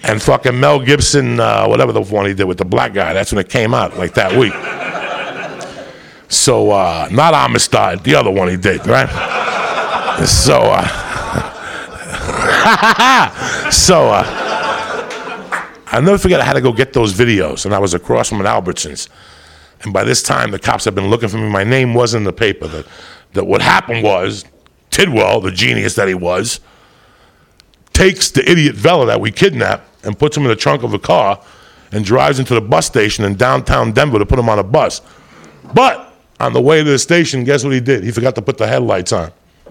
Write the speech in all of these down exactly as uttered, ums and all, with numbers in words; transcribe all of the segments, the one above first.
And fucking Mel Gibson, uh, whatever the one he did with the black guy, that's when it came out, like that week. So, uh, not Amistad, the other one he did, right? So, uh, so, uh, I'll never forget I had to go get those videos, and I was across from an Albertsons. And by this time, the cops had been looking for me. My name was in the paper. That, that what happened was, Tidwell, the genius that he was, takes the idiot Vela that we kidnapped and puts him in the trunk of a car and drives into the bus station in downtown Denver to put him on a bus. But on the way to the station, guess what he did? He forgot to put the headlights on.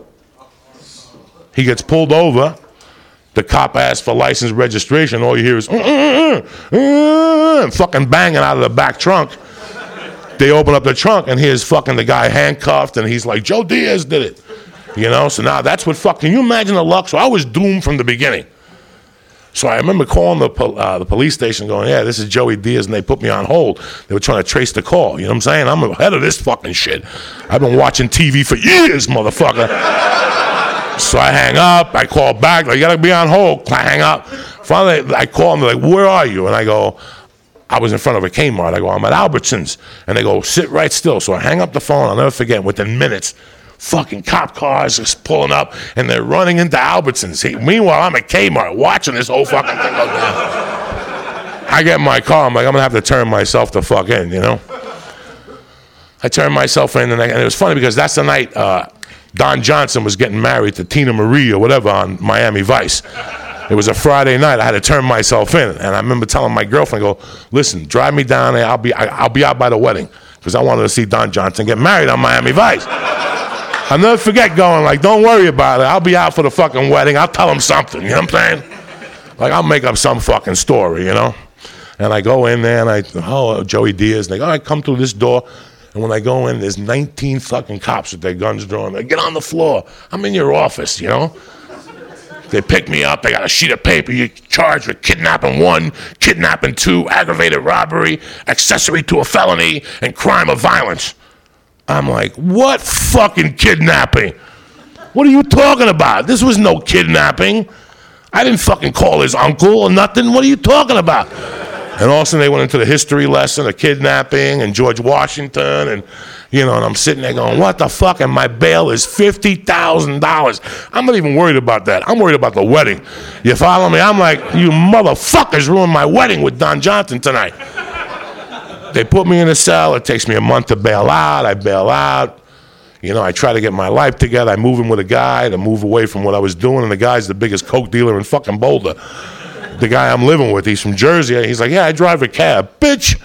He gets pulled over. The cop asks for license registration. All you hear is, mm, mm, mm, fucking banging out of the back trunk. They open up the trunk, and here's fucking the guy handcuffed, and he's like, Joe Diaz did it. You know, so now that's what fuck, can you imagine the luck? So I was doomed from the beginning. So I remember calling the uh, the police station going, yeah, this is Joey Diaz, and they put me on hold. They were trying to trace the call. You know what I'm saying? I'm ahead of this fucking shit. I've been watching T V for years, motherfucker. So I hang up. I call back. Like, you got to be on hold. I hang up. Finally, I call them. They're like, where are you? And I go, I was in front of a Kmart. I go, I'm at Albertsons. And they go, sit right still. So I hang up the phone. I'll never forget, within minutes, fucking cop cars is pulling up, and they're running into Albertsons. He, meanwhile, I'm at Kmart watching this whole fucking thing go down. I get in my car. I'm like, I'm going to have to turn myself the fuck in, you know? I turned myself in, and, I, and it was funny because that's the night uh, Don Johnson was getting married to Tina Marie or whatever on Miami Vice. It was a Friday night. I had to turn myself in, and I remember telling my girlfriend, "Go, listen, drive me down there. I'll be, I, I'll be out by the wedding because I wanted to see Don Johnson get married on Miami Vice." I'll never forget going like, "Don't worry about it. I'll be out for the fucking wedding. I'll tell him something." You know what I'm saying? Like, I'll make up some fucking story, you know. And I go in there, and I, oh, Joey Diaz. And they go, all right, come through this door. And when I go in, there's nineteen fucking cops with their guns drawn. They get on the floor. I'm in your office, you know. They pick me up. They got a sheet of paper. You're charged with kidnapping one, kidnapping two, aggravated robbery, accessory to a felony, and crime of violence. I'm like, what fucking kidnapping? What are you talking about? This was no kidnapping. I didn't fucking call his uncle or nothing. What are you talking about? And all of a sudden they went into the history lesson of kidnapping and George Washington, and you know, and I'm sitting there going, what the fuck? And my bail is fifty thousand dollars. I'm not even worried about that. I'm worried about the wedding. You follow me? I'm like, you motherfuckers ruined my wedding with Don Johnson tonight. They put me in a cell. It takes me a month to bail out. I bail out. You know, I try to get my life together. I move in with a guy to move away from what I was doing, and the guy's the biggest coke dealer in fucking Boulder. The guy I'm living with, he's from Jersey. He's like, yeah, I drive a cab. Bitch.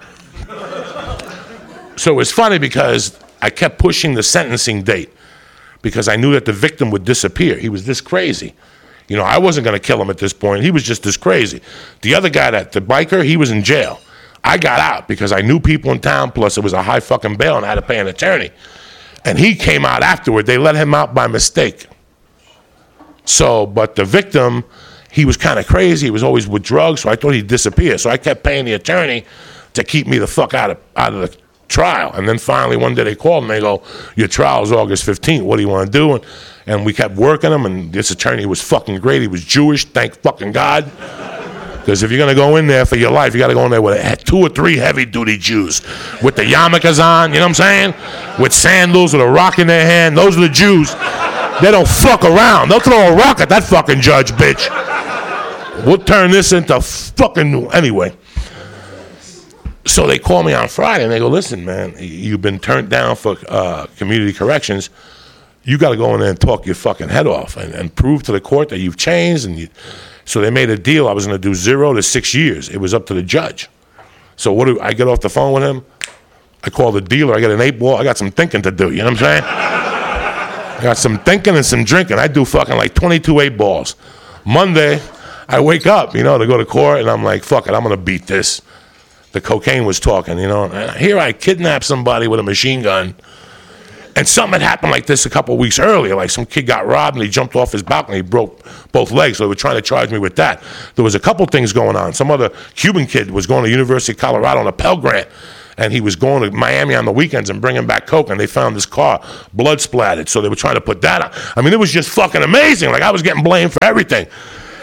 So it was funny because I kept pushing the sentencing date because I knew that the victim would disappear. He was this crazy. You know, I wasn't going to kill him at this point. He was just this crazy. The other guy, that the biker, he was in jail. I got out because I knew people in town, plus it was a high fucking bail and I had to pay an attorney. And he came out afterward. They let him out by mistake. So, but the victim, he was kind of crazy. He was always with drugs, so I thought he'd disappear. So I kept paying the attorney to keep me the fuck out of out of the trial. And then finally one day they called and they go, your trial is August fifteenth. What do you want to do? And, and we kept working him, and this attorney was fucking great. He was Jewish, thank fucking God. Because if you're going to go in there for your life, you got to go in there with two or three heavy-duty Jews. With the yarmulkes on, you know what I'm saying? With sandals, with a rock in their hand. Those are the Jews. They don't fuck around. They'll throw a rock at that fucking judge, bitch. We'll turn this into fucking... Anyway. So they call me on Friday, and they go, listen, man, you've been turned down for uh, community corrections. You got to go in there and talk your fucking head off and, and prove to the court that you've changed. And you... So they made a deal. I was going to do zero to six years. It was up to the judge. So what do I get off the phone with him? I call the dealer. I got an eight ball. I got some thinking to do. You know what I'm saying? I got some thinking and some drinking. I do fucking like twenty-two eight balls. Monday, I wake up, you know, to go to court, and I'm like, fuck it, I'm going to beat this. The cocaine was talking, you know. And here I kidnapped somebody with a machine gun. And something had happened like this a couple of weeks earlier. Like some kid got robbed and he jumped off his balcony. He broke both legs, so they were trying to charge me with that. There was a couple things going on. Some other Cuban kid was going to University of Colorado on a Pell Grant, and he was going to Miami on the weekends and bringing back coke, and they found this car blood splattered, so they were trying to put that on. I mean, it was just fucking amazing. Like, I was getting blamed for everything.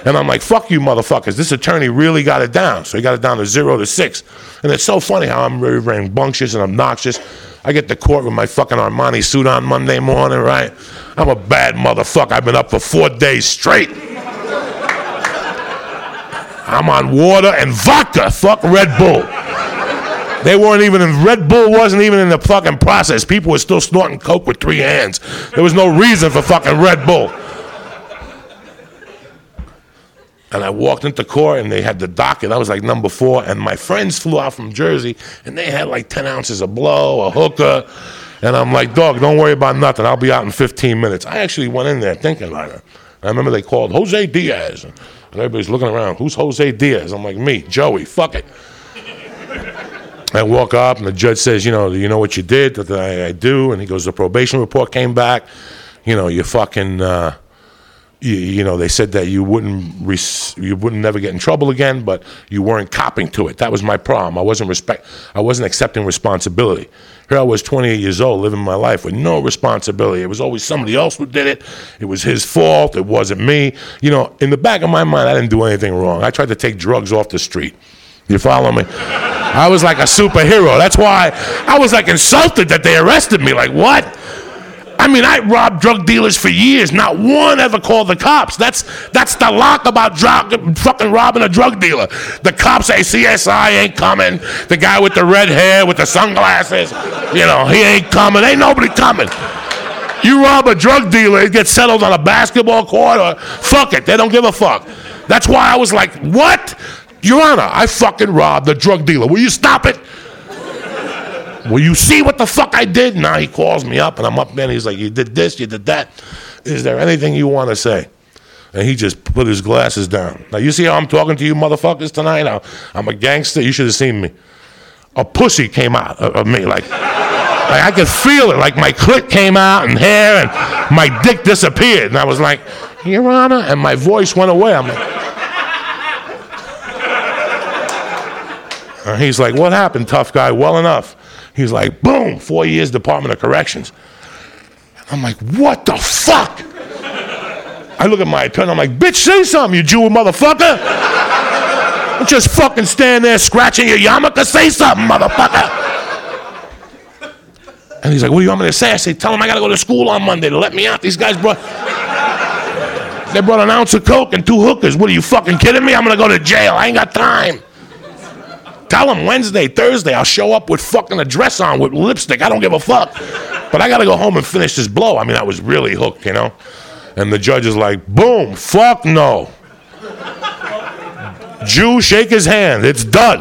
And I'm like, fuck you motherfuckers. This attorney really got it down. So he got it down to zero to six. And it's so funny how I'm very, very rambunctious and obnoxious. I get to court with my fucking Armani suit on Monday morning, right? I'm a bad motherfucker. I've been up for four days straight. I'm on water and vodka. Fuck Red Bull. They weren't even in, Red Bull wasn't even in the fucking process. People were still snorting coke with three hands. There was no reason for fucking Red Bull. And I walked into court and they had the docket. I was like number four. And my friends flew out from Jersey and they had like ten ounces of blow, a hookah. And I'm like, dog, don't worry about nothing. I'll be out in fifteen minutes. I actually went in there thinking about it. I remember they called Jose Diaz. And everybody's looking around. Who's Jose Diaz? I'm like, me, Joey, fuck it. I walk up and the judge says, you know, you know what you did? That I, I do. And he goes, the probation report came back. You know, you fucking... Uh, You, you know, they said that you wouldn't res- you wouldn't never get in trouble again, but you weren't copping to it. That was my problem. I wasn't respect. I wasn't accepting responsibility. Here I was, twenty-eight years old, living my life with no responsibility. It was always somebody else who did it. It was his fault. It wasn't me. You know, in the back of my mind, I didn't do anything wrong. I tried to take drugs off the street. You follow me? I was like a superhero. That's why I was like insulted that they arrested me. Like, what? I mean, I robbed drug dealers for years. Not one ever called the cops. That's that's the lock about drug, fucking robbing a drug dealer. The cops say C S I ain't coming. The guy with the red hair with the sunglasses, you know, he ain't coming. Ain't nobody coming. You rob a drug dealer, it gets settled on a basketball court or fuck it. They don't give a fuck. That's why I was like, what? Your Honor, I fucking robbed a drug dealer. Will you stop it? Will you see what the fuck I did? Now he calls me up and I'm up there and he's like, you did this, you did that. Is there anything you want to say? And he just put his glasses down. Now you see how I'm talking to you motherfuckers tonight? Now, I'm a gangster. You should have seen me. A pussy came out of me. Like, like I could feel it. Like my clit came out and hair and my dick disappeared. And I was like, Your Honor. And my voice went away. I'm like, and he's like, what happened, tough guy? Well enough. He's like, boom, four years Department of Corrections. I'm like, what the fuck? I look at my attorney, I'm like, bitch, say something, you Jew motherfucker. Don't just fucking stand there scratching your yarmulke, say something, motherfucker. And he's like, what do you want me to say? I say, tell him I gotta go to school on Monday to let me out. These guys brought, they brought an ounce of coke and two hookers. What are you fucking kidding me? I'm gonna go to jail, I ain't got time. Tell him Wednesday, Thursday, I'll show up with fucking a dress on with lipstick. I don't give a fuck. But I got to go home and finish this blow. I mean, I was really hooked, you know. And the judge is like, boom, fuck no. Jew, shake his hand. It's done.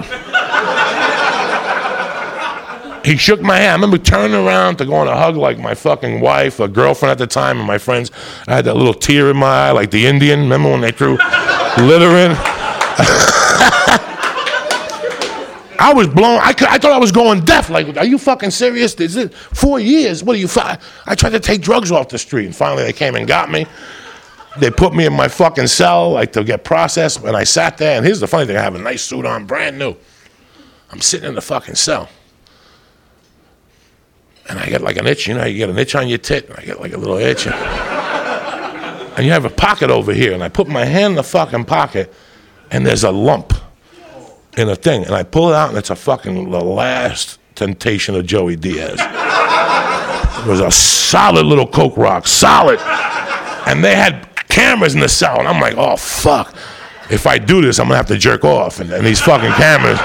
He shook my hand. I remember turning around to go on a hug like my fucking wife, a girlfriend at the time, and my friends. I had that little tear in my eye like the Indian. Remember when they threw litter in? I was blown. I, could, I thought I was going deaf. Like, are you fucking serious? Is it four years? What are you? Fi-? I tried to take drugs off the street, and finally they came and got me. They put me in my fucking cell, like to get processed, and I sat there. And here's the funny thing: I have a nice suit on, brand new. I'm sitting in the fucking cell, and I get like an itch. You know, you get an itch on your tit. And I get like a little itch, and, and you have a pocket over here. And I put my hand in the fucking pocket, and there's a lump in a thing, and I pull it out, and it's a fucking the last temptation of Joey Diaz. It was a solid little coke rock, solid. And they had cameras in the cell, and I'm like, oh fuck, if I do this, I'm gonna have to jerk off, and, and these fucking cameras.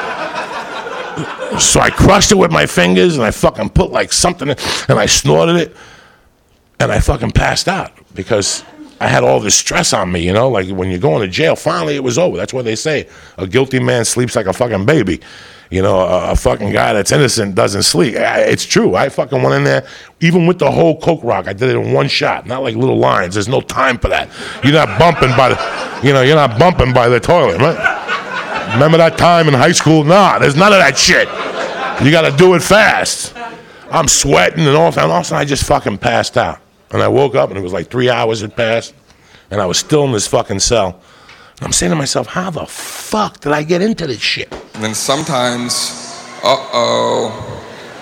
So I crushed it with my fingers, and I fucking put like something, in, and I snorted it, and I fucking passed out because I had all this stress on me, you know, like when you're going to jail, finally it was over. That's what they say. A guilty man sleeps like a fucking baby. You know, a, a fucking guy that's innocent doesn't sleep. I, it's true. I fucking went in there, even with the whole coke rock, I did it in one shot, not like little lines. There's no time for that. You're not bumping by the, you know, you're not bumping by the toilet, right? Remember that time in high school? Nah, there's none of that shit. You got to do it fast. I'm sweating and all that. And all of a sudden I just fucking passed out. And I woke up and it was like three hours had passed and I was still in this fucking cell. And I'm saying to myself, how the fuck did I get into this shit? And then sometimes, uh-oh,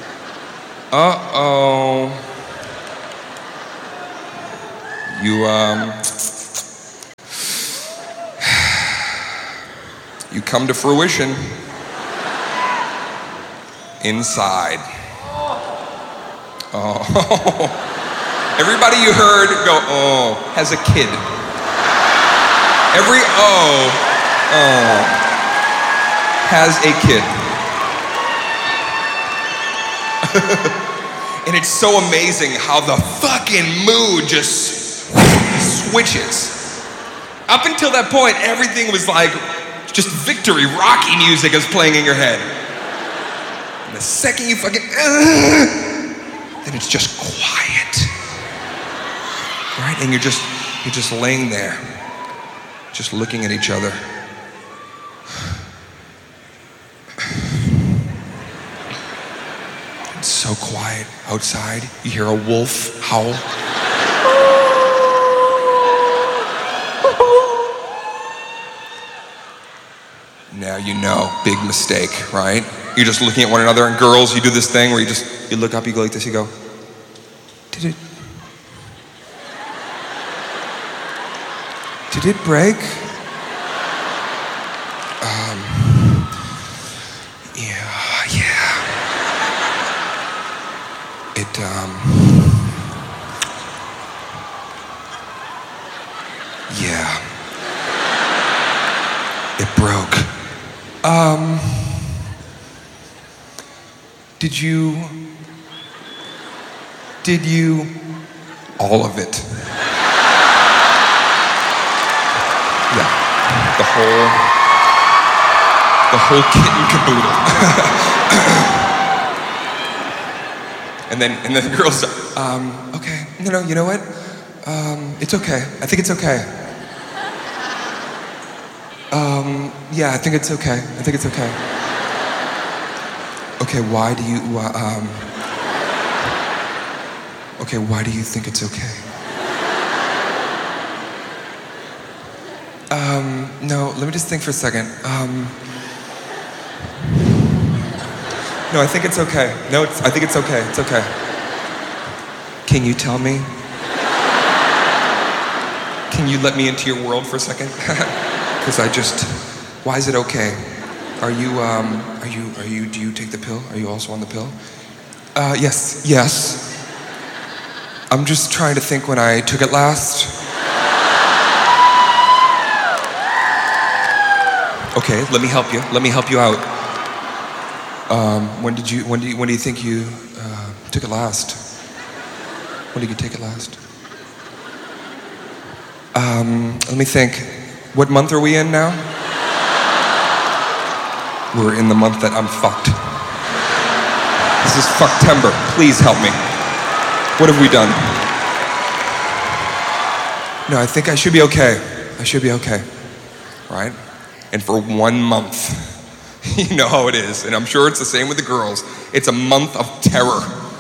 uh-oh, you, um, you come to fruition inside. Oh. Everybody you heard go, oh, has a kid. Every oh, oh, has a kid. And it's so amazing how the fucking mood just switches. Up until that point, everything was like just victory, Rocky music is playing in your head. And the second you fucking, uh, then it's just quiet. Right? And you're just, you're just laying there, just looking at each other. It's so quiet outside. You hear a wolf howl. Now you know, big mistake, right? You're just looking at one another, and girls, you do this thing where you just, you look up, you go like this, you go, did it, did it break? Um, yeah, yeah. It, um, yeah. It broke. Um, did you, did you, all of it? Yeah, the whole, the whole kit and caboodle. And then, and then the girls, um, okay, no, no, you know what? Um, it's okay, I think it's okay. Um, yeah, I think it's okay. I think it's okay. Okay, why do you, uh, um, okay, why do you think it's okay? Um, no, let me just think for a second. Um, no, I think it's okay. No, it's, I think it's okay. It's okay. Can you tell me? Can you let me into your world for a second? Because I just, why is it okay? Are you, um, are you, are you, do you take the pill? Are you also on the pill? Uh, yes, yes. I'm just trying to think when I took it last. Okay, let me help you, let me help you out. Um, when did you, when do you, when do you think you, uh, took it last? When did you take it last? Um, let me think. What month are we in now? We're in the month that I'm fucked. This is Fucktember. Please help me. What have we done? No, I think I should be okay. I should be okay. Right? And for one month, you know how it is, and I'm sure it's the same with the girls, it's a month of terror.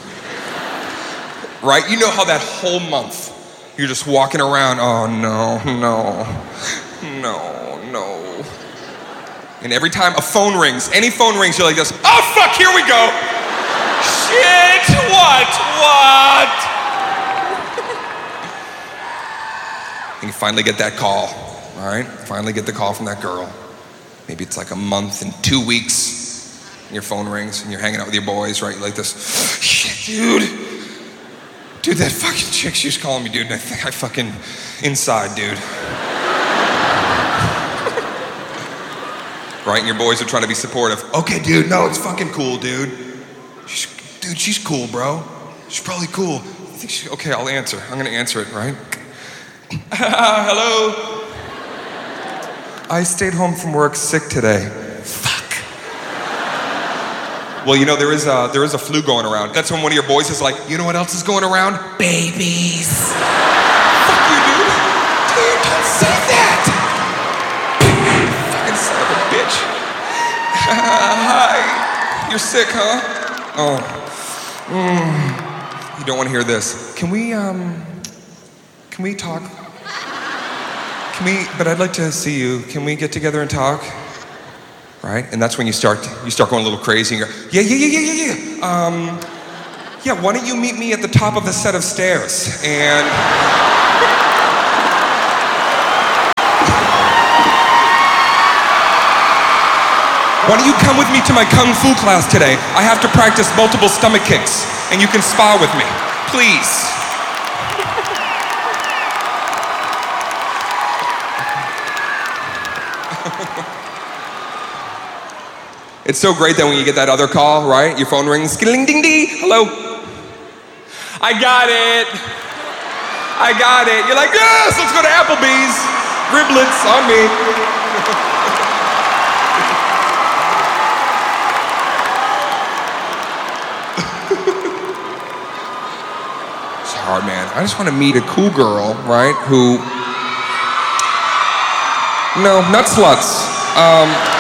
Right? You know how that whole month, you're just walking around, oh no, no. No, no. And every time a phone rings, any phone rings, you're like this, oh fuck, here we go. Shit, what, what? And you finally get that call, all right? Finally get the call from that girl. Maybe it's like a month and two weeks, and your phone rings, and you're hanging out with your boys, right? You're like this, shit, dude. Dude, that fucking chick, she was calling me, dude, and I think I fucking, inside, dude. Right, and your boys are trying to be supportive. Okay, dude, no, it's fucking cool, dude. She's, dude, she's cool, bro. She's probably cool. I think she, okay, I'll answer. I'm gonna answer it, right? Hello? I stayed home from work sick today. Fuck. Well, you know, there is a, there is a flu going around. That's when one of your boys is like, you know what else is going around? Babies. Fuck you, dude. Dude, don't say that. Son of a bitch. Hi. You're sick, huh? Oh. Mm. You don't want to hear this. Can we, um, can we talk? Can we, but I'd like to see you. Can we get together and talk? Right? And that's when you start, you start going a little crazy and you go, yeah, yeah, yeah, yeah, yeah, yeah. Um, yeah, why don't you meet me at the top of the set of stairs? And... Why don't you come with me to my kung fu class today? I have to practice multiple stomach kicks, and you can spar with me. Please. It's so great that when you get that other call, right? Your phone rings, skilling ding ding, hello. I got it. I got it. You're like, yes, let's go to Applebee's. Riblets on me. It's hard, man. I just want to meet a cool girl, right? Who, no, not sluts. Um,